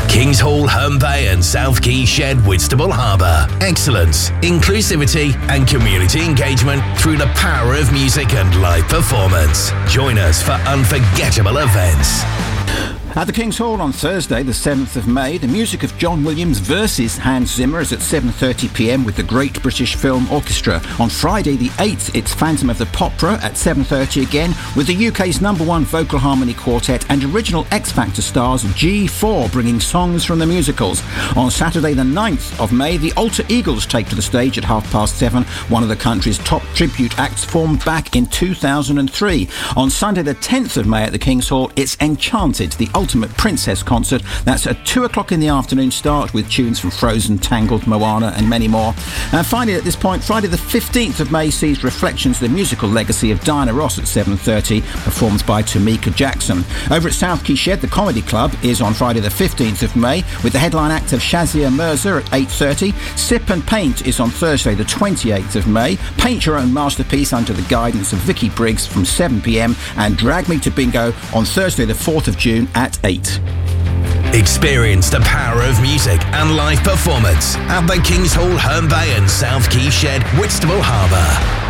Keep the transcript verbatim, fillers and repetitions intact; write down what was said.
Kings Hall, Herne Bay and South Quay Shed, Whitstable Harbour. Excellence, inclusivity and community engagement through the power of music and live performance. Join us for unforgettable events. At the King's Hall on Thursday, the seventh of May, the music of John Williams versus Hans Zimmer is at seven thirty p m with the Great British Film Orchestra. On Friday the eighth, it's Phantom of the Opera at seven thirty again with the U K's number one vocal harmony quartet and original X Factor stars G four bringing songs from the musicals. On Saturday the ninth of May, the Alter Eagles take to the stage at half past seven, one of the country's top tribute acts formed back in two thousand three. On Sunday the tenth of May at the King's Hall, it's Enchanted, the Ultimate Princess concert. That's at two o'clock in the afternoon start with tunes from Frozen, Tangled, Moana and many more. And finally at this point, Friday the fifteenth of May sees Reflections, the musical legacy of Diana Ross at seven thirty, performed by Tamika Jackson. Over at South Quay Shed, the Comedy Club is on Friday the fifteenth of May with the headline act of Shazia Mirza at eight thirty. Sip and Paint is on Thursday the twenty-eighth of May. Paint your own masterpiece under the guidance of Vicky Briggs from seven p m and Drag Me to Bingo on Thursday the fourth of June at eight. Experience the power of music and live performance at the Kings Hall, Herne Bay and South Quay Shed, Whitstable Harbour.